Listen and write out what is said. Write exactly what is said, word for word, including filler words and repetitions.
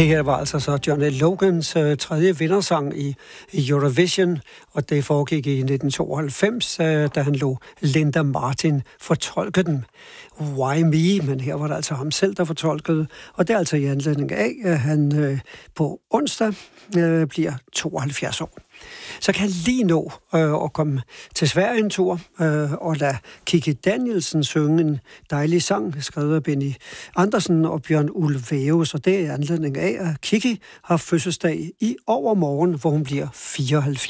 Det her var altså så John L. Logans øh, tredje vindersang i, i Eurovision, og det foregik i nitten tooghalvfems, øh, da han lå Linda Martin fortolke den. Why Me? Men her var det altså ham selv, der fortolkede, og det er altså i anledning af, at han øh, på onsdag øh, bliver tooghalvfjerds år. Så kan jeg lige nå øh, at komme til Sverige en tur øh, og lade Kikki Danielsen synge en dejlig sang, skrevet af Benny Andersen og Bjørn Ulvaeus, og det er i anledning af, at Kikki har fødselsdag i overmorgen, hvor hun bliver fireoghalvfjerds.